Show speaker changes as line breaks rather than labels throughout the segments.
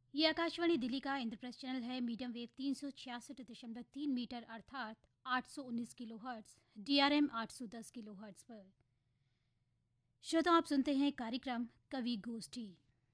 ये आकाशवाणी दिल्ली का इंद्रप्रस्थ चैनल है। मीडियम वेव 366.3 मीटर अर्थात 819 kilo hertz, DRM 810 kilo hertz पर। श्रोता, आप सुनते हैं कार्यक्रम कवि गोष्ठी।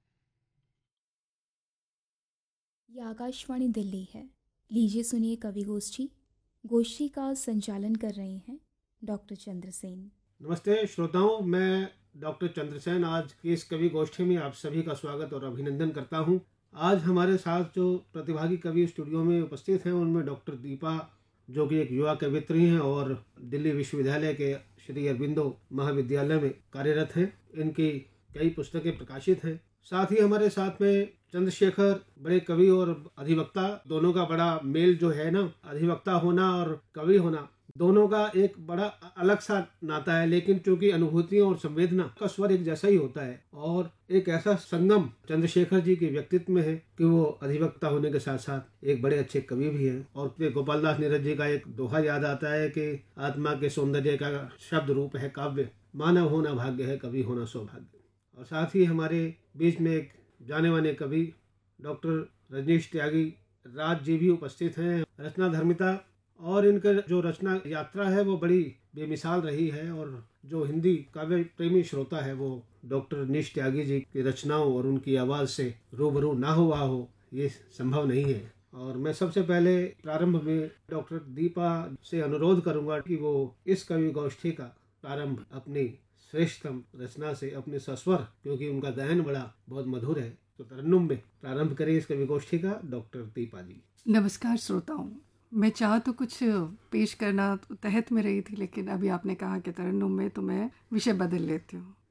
ये आकाशवाणी दिल्ली है। लीजिए सुनिए कवि गोष्ठी। गोष्ठी का संचालन कर रहे हैं डॉक्टर चंद्रसेन।
नमस्ते श्रोताओं, मैं डॉक्टर चंद्रसेन आज की इस कवि गोष्ठी में आप सभी का स्वागत और अभिनंदन करता हूं। आज हमारे साथ जो प्रतिभागी कवि स्टूडियो में उपस्थित हैं उनमें डॉक्टर दीपा, जो कि एक युवा कवियत्री हैं और दिल्ली विश्वविद्यालय के श्री अरबिंदो महाविद्यालय में कार्यरत हैं। इनकी कई पुस्तकें प्रकाशित हैं। साथ ही हमारे साथ में चंद्रशेखर, बड़े कवि और अधिवक्ता, दोनों का बड़ा मेल जो है ना, अधिवक्ता होना और कवि होना दोनों का एक बड़ा अलग सा नाता है, लेकिन चूंकि अनुभूतियों और संवेदना का स्वर एक जैसा ही होता है और एक ऐसा संगम चंद्रशेखर जी के व्यक्तित्व में है कि वो अधिवक्ता होने के साथ साथ एक बड़े अच्छे कवि भी हैं। और गोपाल दास नीरज जी का एक दोहा याद आता है कि आत्मा के सौंदर्य का शब्द रूप है काव्य, मानव होना भाग्य है, कवि होना सौभाग्य। और साथ ही हमारे बीच में एक जाने माने कवि डॉक्टर रजनीश त्यागी राज जी भी उपस्थित हैं। रचना धर्मिता और इनका जो रचना यात्रा है वो बड़ी बेमिसाल रही है और जो हिंदी काव्य प्रेमी श्रोता है वो डॉक्टर रजनीश त्यागी जी की रचनाओं और उनकी आवाज़ से रूबरू ना हुआ हो, ये संभव नहीं है। और मैं सबसे पहले प्रारंभ में डॉक्टर दीपा से अनुरोध करूंगा कि वो इस कवि गोष्ठी का प्रारंभ अपनी श्रेष्ठतम रचना से, अपने सस्वर, क्योंकि उनका गायन बड़ा बहुत मधुर है, तो तरन्नुम में प्रारंभ करें इस कवि गोष्ठी का। डॉक्टर दीपा जी।
नमस्कार श्रोताओं। मैं चाह तो कुछ पेश करना तहत में रही थी, लेकिन अभी आपने कहा कि तरन्नुम में, तो मैं विषय बदल लेती हूँ।